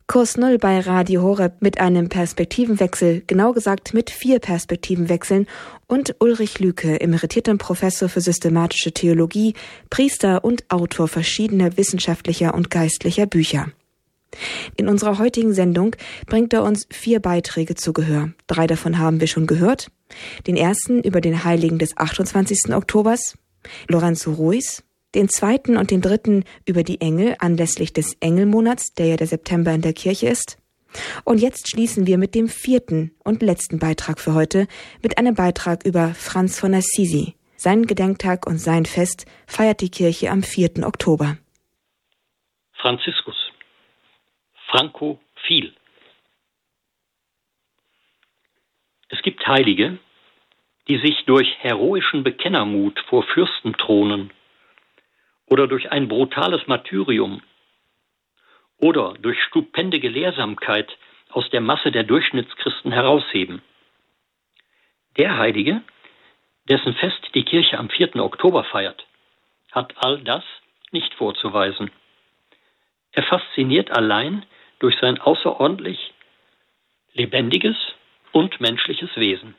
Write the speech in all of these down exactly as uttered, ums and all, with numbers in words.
Kurs Null bei Radio Horeb mit einem Perspektivenwechsel, genau gesagt mit vier Perspektivenwechseln und Ulrich Lüke, emeritierter Professor für systematische Theologie, Priester und Autor verschiedener wissenschaftlicher und geistlicher Bücher. In unserer heutigen Sendung bringt er uns vier Beiträge zu Gehör. Drei davon haben wir schon gehört. Den ersten über den Heiligen des achtundzwanzigsten Oktobers, Lorenzo Ruiz. Den zweiten und den dritten über die Engel anlässlich des Engelmonats, der ja der September in der Kirche ist. Und jetzt schließen wir mit dem vierten und letzten Beitrag für heute mit einem Beitrag über Franz von Assisi. Seinen Gedenktag und sein Fest feiert die Kirche am vierten Oktober. Franziskus. Frankophil. Es gibt Heilige, die sich durch heroischen Bekennermut vor Fürsten thronen oder durch ein brutales Martyrium oder durch stupende Gelehrsamkeit aus der Masse der Durchschnittschristen herausheben. Der Heilige, dessen Fest die Kirche am vierten Oktober feiert, hat all das nicht vorzuweisen. Er fasziniert allein durch sein außerordentlich lebendiges und menschliches Wesen.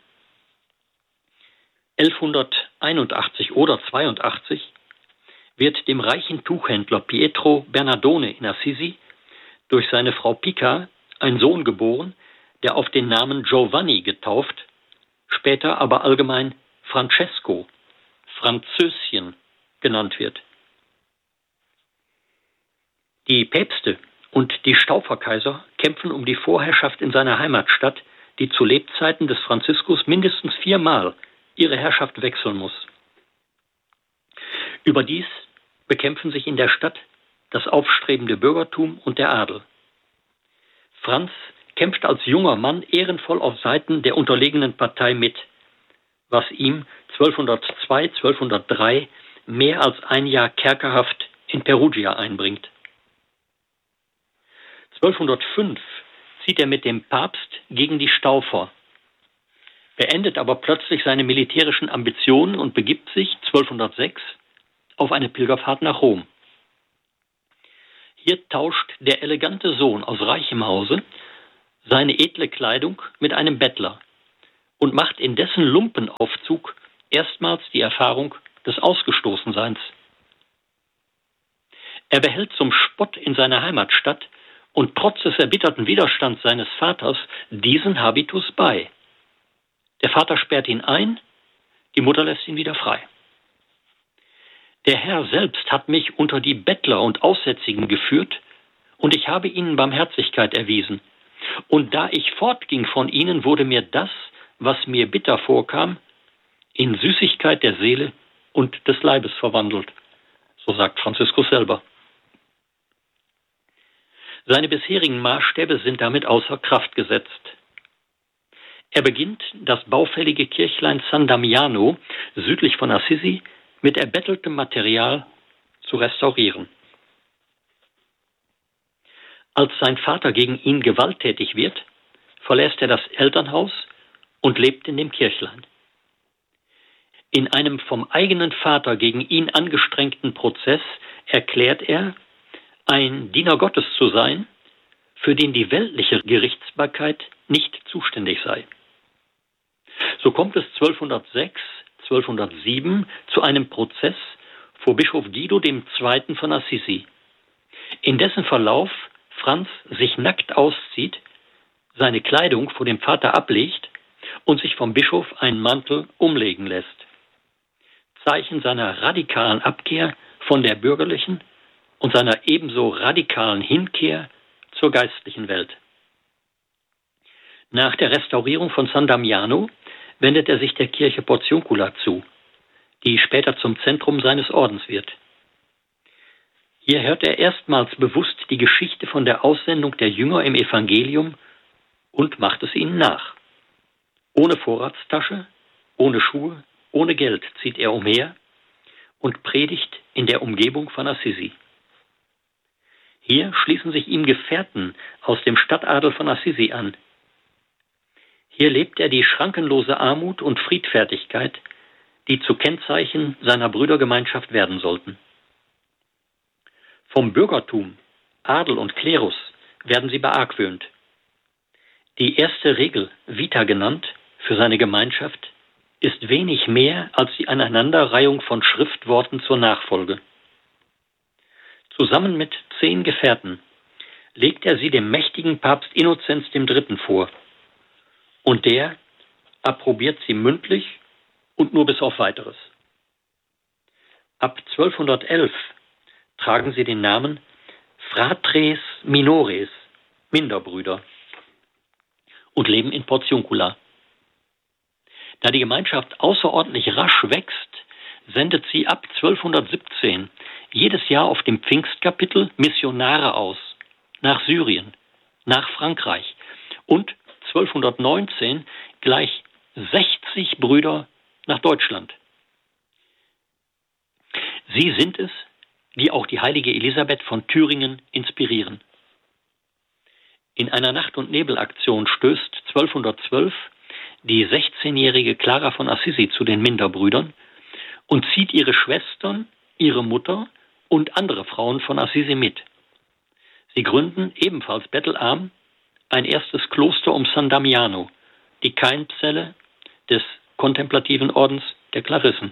elfhunderteinundachtzig oder zweiundachtzig wird dem reichen Tuchhändler Pietro Bernardone in Assisi durch seine Frau Pica ein Sohn geboren, der auf den Namen Giovanni getauft, später aber allgemein Francesco, Französchen, genannt wird. Die Päpste und die Stauferkaiser kämpfen um die Vorherrschaft in seiner Heimatstadt, die zu Lebzeiten des Franziskus mindestens viermal ihre Herrschaft wechseln muss. Überdies bekämpfen sich in der Stadt das aufstrebende Bürgertum und der Adel. Franz kämpft als junger Mann ehrenvoll auf Seiten der unterlegenen Partei mit, was ihm zwölfhundertzwei, zwölfhundertdrei mehr als ein Jahr Kerkerhaft in Perugia einbringt. zwölfhundertfünf zieht er mit dem Papst gegen die Staufer, beendet aber plötzlich seine militärischen Ambitionen und begibt sich zwölfhundertsechs auf eine Pilgerfahrt nach Rom. Hier tauscht der elegante Sohn aus reichem Hause seine edle Kleidung mit einem Bettler und macht in dessen Lumpenaufzug erstmals die Erfahrung des Ausgestoßenseins. Er behält zum Spott in seiner Heimatstadt und trotz des erbitterten Widerstands seines Vaters diesen Habitus bei. Der Vater sperrt ihn ein, die Mutter lässt ihn wieder frei. Der Herr selbst hat mich unter die Bettler und Aussätzigen geführt, und ich habe ihnen Barmherzigkeit erwiesen. Und da ich fortging von ihnen, wurde mir das, was mir bitter vorkam, in Süßigkeit der Seele und des Leibes verwandelt. So sagt Franziskus selber. Seine bisherigen Maßstäbe sind damit außer Kraft gesetzt. Er beginnt, das baufällige Kirchlein San Damiano südlich von Assisi mit erbetteltem Material zu restaurieren. Als sein Vater gegen ihn gewalttätig wird, verlässt er das Elternhaus und lebt in dem Kirchlein. In einem vom eigenen Vater gegen ihn angestrengten Prozess erklärt er, ein Diener Gottes zu sein, für den die weltliche Gerichtsbarkeit nicht zuständig sei. So kommt es zwölfhundertsechs, zwölfhundertsieben zu einem Prozess vor Bischof Guido der Zweite von Assisi, in dessen Verlauf Franz sich nackt auszieht, seine Kleidung vor dem Vater ablegt und sich vom Bischof einen Mantel umlegen lässt. Zeichen seiner radikalen Abkehr von der bürgerlichen und seiner ebenso radikalen Hinkehr zur geistlichen Welt. Nach der Restaurierung von San Damiano wendet er sich der Kirche Portiuncula zu, die später zum Zentrum seines Ordens wird. Hier hört er erstmals bewusst die Geschichte von der Aussendung der Jünger im Evangelium und macht es ihnen nach. Ohne Vorratstasche, ohne Schuhe, ohne Geld zieht er umher und predigt in der Umgebung von Assisi. Hier schließen sich ihm Gefährten aus dem Stadtadel von Assisi an. Hier lebt er die schrankenlose Armut und Friedfertigkeit, die zu Kennzeichen seiner Brüdergemeinschaft werden sollten. Vom Bürgertum, Adel und Klerus werden sie beargwöhnt. Die erste Regel, Vita genannt, für seine Gemeinschaft, ist wenig mehr als die Aneinanderreihung von Schriftworten zur Nachfolge. Zusammen mit zehn Gefährten legt er sie dem mächtigen Papst Innozenz der Dritte vor, und der approbiert sie mündlich und nur bis auf Weiteres. Ab zwölfhundertelf tragen sie den Namen Fratres Minores, Minderbrüder, und leben in Portiuncula. Da die Gemeinschaft außerordentlich rasch wächst, sendet sie ab zwölfhundertsiebzehn jedes Jahr auf dem Pfingstkapitel Missionare aus, nach Syrien, nach Frankreich und zwölfhundertneunzehn gleich sechzig Brüder nach Deutschland. Sie sind es, die auch die heilige Elisabeth von Thüringen inspirieren. In einer Nacht- und Nebelaktion stößt zwölfhundertzwölf die sechzehnjährige Clara von Assisi zu den Minderbrüdern und zieht ihre Schwestern, ihre Mutter und andere Frauen von Assisi mit. Sie gründen, ebenfalls bettelarm, ein erstes Kloster um San Damiano, die Keimzelle des kontemplativen Ordens der Klarissen.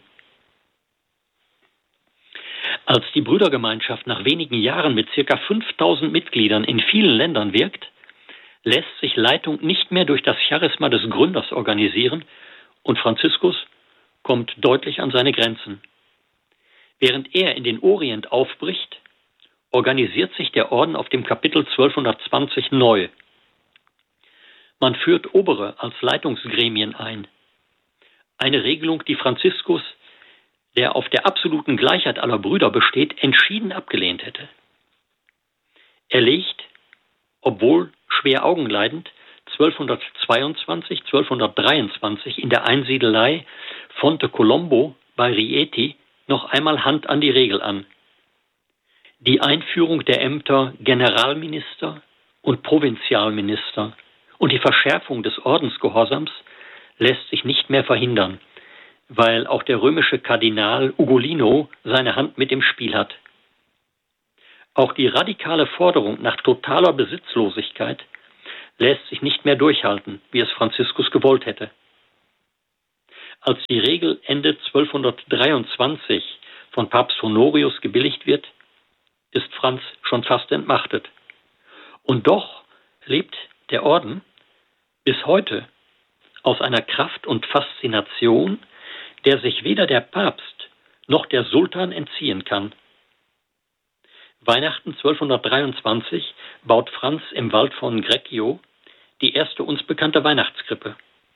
Als die Brüdergemeinschaft nach wenigen Jahren mit ca. fünftausend Mitgliedern in vielen Ländern wirkt, lässt sich Leitung nicht mehr durch das Charisma des Gründers organisieren und Franziskus kommt deutlich an seine Grenzen. Während er in den Orient aufbricht, organisiert sich der Orden auf dem Kapitel zwölfhundertzwanzig neu. Man führt Obere als Leitungsgremien ein. Eine Regelung, die Franziskus, der auf der absoluten Gleichheit aller Brüder besteht, entschieden abgelehnt hätte. Er legt, obwohl schwer augenleidend, zwölfhundertzweiundzwanzig, zwölfhundertdreiundzwanzig in der Einsiedelei Fonte Colombo bei Rieti noch einmal Hand an die Regel an. Die Einführung der Ämter Generalminister und Provinzialminister und die Verschärfung des Ordensgehorsams lässt sich nicht mehr verhindern, weil auch der römische Kardinal Ugolino seine Hand mit im Spiel hat. Auch die radikale Forderung nach totaler Besitzlosigkeit lässt sich nicht mehr durchhalten, wie es Franziskus gewollt hätte. Als die Regel Ende zwölfhundertdreiundzwanzig von Papst Honorius gebilligt wird, ist Franz schon fast entmachtet. Und doch lebt der Orden bis heute aus einer Kraft und Faszination, der sich weder der Papst noch der Sultan entziehen kann. Weihnachten zwölfhundertdreiundzwanzig baut Franz im Wald von Greccio die erste uns bekannte Weihnachtskrippe.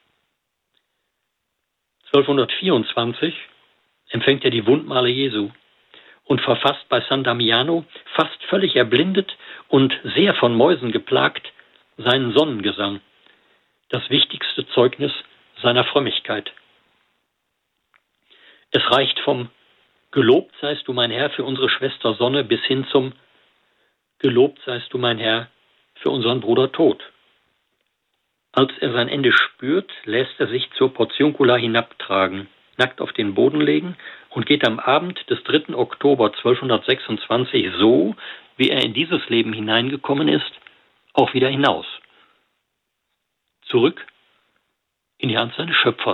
zwölfhundertvierundzwanzig empfängt er die Wundmale Jesu und verfasst bei San Damiano, fast völlig erblindet und sehr von Mäusen geplagt, seinen Sonnengesang, das wichtigste Zeugnis seiner Frömmigkeit. Es reicht vom Gelobt seist du, mein Herr, für unsere Schwester Sonne bis hin zum Gelobt seist du, mein Herr, für unseren Bruder Tod. Als er sein Ende spürt, lässt er sich zur Portiuncula hinabtragen, nackt auf den Boden legen und geht am Abend des dritten Oktober zwölfhundertsechsundzwanzig so, wie er in dieses Leben hineingekommen ist, auch wieder hinaus. Zurück in die Hand seines Schöpfers.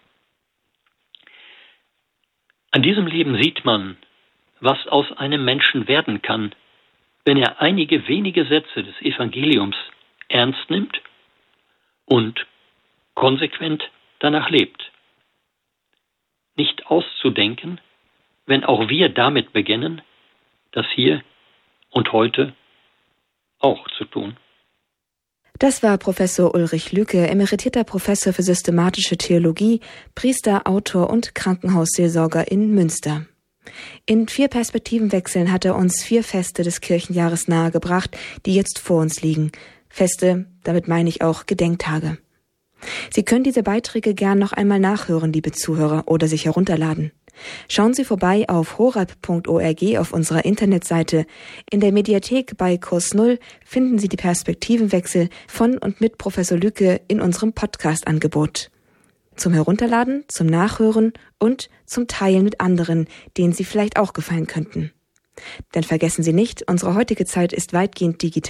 An diesem Leben sieht man, was aus einem Menschen werden kann, wenn er einige wenige Sätze des Evangeliums ernst nimmt und konsequent danach lebt. Nicht auszudenken, wenn auch wir damit beginnen, das hier und heute auch zu tun. Das war Professor Ulrich Lüke, emeritierter Professor für systematische Theologie, Priester, Autor und Krankenhausseelsorger in Münster. In vier Perspektivenwechseln hat er uns vier Feste des Kirchenjahres nahegebracht, die jetzt vor uns liegen. Feste, damit meine ich auch Gedenktage. Sie können diese Beiträge gern noch einmal nachhören, liebe Zuhörer, oder sich herunterladen. Schauen Sie vorbei auf horeb punkt org auf unserer Internetseite. In der Mediathek bei Kurs Null finden Sie die Perspektivenwechsel von und mit Professor Lüke in unserem Podcast-Angebot. Zum Herunterladen, zum Nachhören und zum Teilen mit anderen, denen Sie vielleicht auch gefallen könnten. Denn vergessen Sie nicht, unsere heutige Zeit ist weitgehend digital.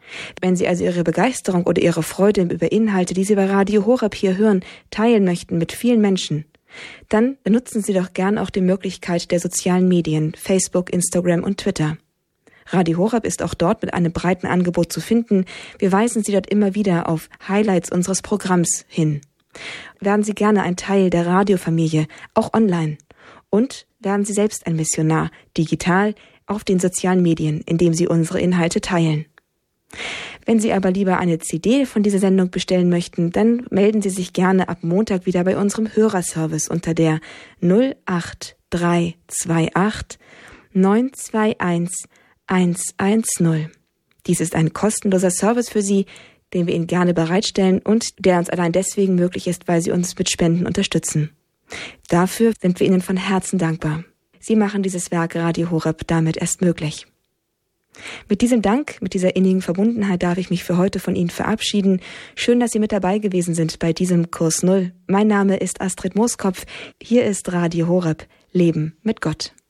Wenn Sie also Ihre Begeisterung oder Ihre Freude über Inhalte, die Sie bei Radio Horeb hier hören, teilen möchten mit vielen Menschen, dann benutzen Sie doch gern auch die Möglichkeit der sozialen Medien, Facebook, Instagram und Twitter. Radio Horeb ist auch dort mit einem breiten Angebot zu finden. Wir weisen Sie dort immer wieder auf Highlights unseres Programms hin. Werden Sie gerne ein Teil der Radiofamilie, auch online. Und werden Sie selbst ein Missionar, digital, auf den sozialen Medien, indem Sie unsere Inhalte teilen. Wenn Sie aber lieber eine C D von dieser Sendung bestellen möchten, dann melden Sie sich gerne ab Montag wieder bei unserem Hörerservice unter der null acht drei zwei acht neun zwei eins eins eins null. Dies ist ein kostenloser Service für Sie, den wir Ihnen gerne bereitstellen und der uns allein deswegen möglich ist, weil Sie uns mit Spenden unterstützen. Dafür sind wir Ihnen von Herzen dankbar. Sie machen dieses Werk Radio Horeb damit erst möglich. Mit diesem Dank, mit dieser innigen Verbundenheit darf ich mich für heute von Ihnen verabschieden. Schön, dass Sie mit dabei gewesen sind bei diesem Kurs Null. Mein Name ist Astrid Mooskopf. Hier ist Radio Horeb. Leben mit Gott.